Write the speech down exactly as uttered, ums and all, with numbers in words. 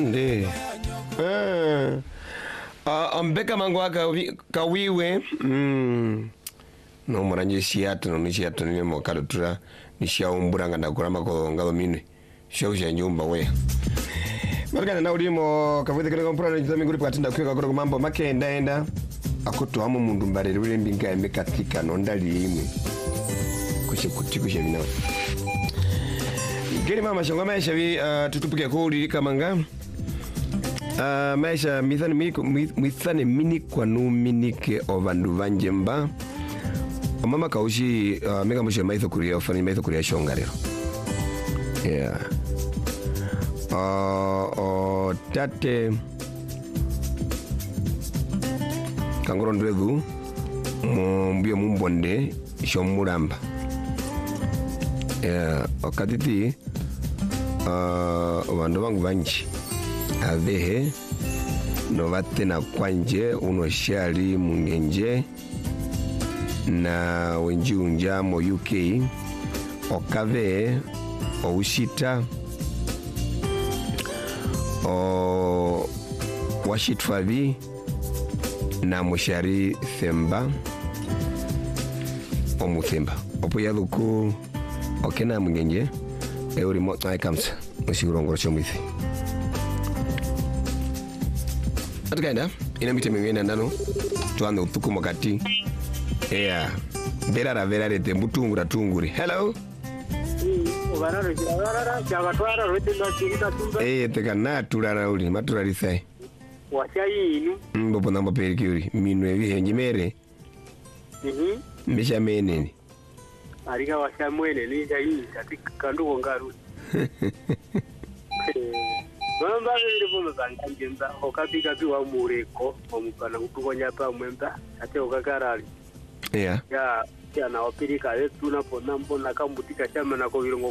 Ndi. Ah. Uh, ambeka mango aka kawiwe. Mm. No moranje siata no nisiata ni mo karutura nishia umburanga ndakurama ko ngalo minwe. Shau sha nyumba we. Marika na ulimo kavuze kile kompura n'izami guri patinda kweka ko mambo makenda enda. Akuto hamu mundu mbarere ule mbinga emekatika no ndali imwe. Kushe kutikushe binawe. Geri mama shangwa maisha bi uh, tutupuke ko uli kamanga. Uh, maisha mithani mini mithani mini kwa nu mini ke ovandu vanjemba. Mama kaushi uh, mega mushe maitho kuria ofani maitho kuria shongarero. Yeah. Uh, uh, tate kangoro ndwedu mbio mumbonde shomuramba. Yeah, okatiti uh, vandu vangu vanji avehe no vate na kwanje uno shari mungenje na wenji unja mo U K okave o ushita o washitfavi na mushari themba o muthemba opo yaluku okena mungenje euri mo tai kamsa musigurongoro chomithi atakaenda ina mite mingine ndano tuanze utuku makati yeah bera ra vera rete mbutungura tunguri hello obararo kirarara cyabatwara rete ndakirita tumba eh teka na turara uli matura risai washayinu mbopo namba perikuri minwe bihenje mere mhm misha menene arika washamwene ni jayi katika kanduko ngaru Mamba vile bomo banganjemba okapika biwa mureko omukana kutukonya pa mwemba ate okakarali yeah ya ya na opirika yetu na pona mbona kambutika chama na ko birongo